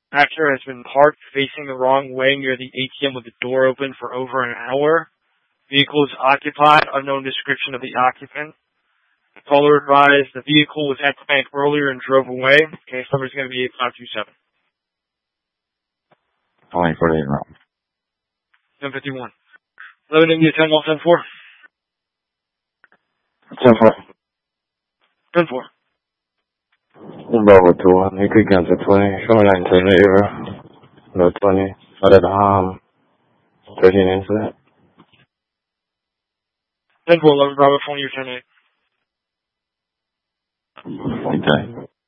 Actor has been parked facing the wrong way near the ATM with the door open for over an hour. Vehicle is occupied. Unknown description of the occupant. The caller advised the vehicle was at the bank earlier and drove away. Case number is going to be 8527. 2048 round. 1051. 11 India 10 Golf 10-4. 10-4. 10-4. Bravo 2, you could cancel 20, show me 19 later. No 20, out of the 13 incident. 10-4, 11 Bravo 20 or 10-8. Okay.